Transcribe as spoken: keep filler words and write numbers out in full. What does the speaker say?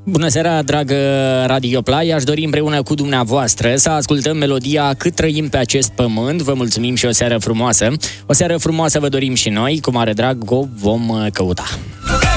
Bună seara, dragă Radio Play. Aș dori împreună cu dumneavoastră să ascultăm melodia Cât trăim pe acest pământ. Vă mulțumim și o seară frumoasă. O seară frumoasă vă dorim și noi. Cu mare drag o vom căuta.